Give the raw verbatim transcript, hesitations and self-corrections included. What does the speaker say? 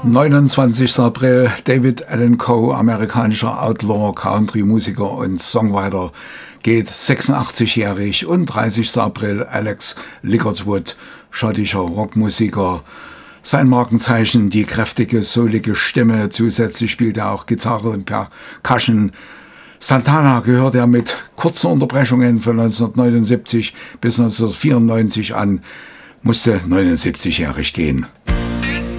neunundzwanzigster April, David Allan Coe, amerikanischer Outlaw, Country-Musiker und Songwriter, geht sechsundachtzig-jährig. Und dreißigster April, Alex Lickardwood, schottischer Rockmusiker. Sein Markenzeichen, die kräftige, soulige Stimme. Zusätzlich spielt er auch Gitarre und Percussion. Santana gehört er mit kurzen Unterbrechungen von neunzehnhundertneunundsiebzig bis neunzehnhundertvierundneunzig an, musste neunundsiebzig-jährig gehen.